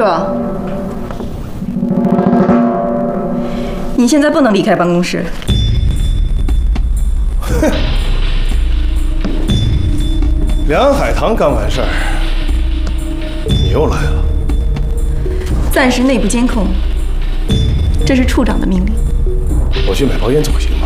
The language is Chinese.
者，你现在不能离开办公室。 哼，梁海棠刚完事儿，你又来了。 暂时内部监控，这是处长的命令。 我去买包烟走行吗？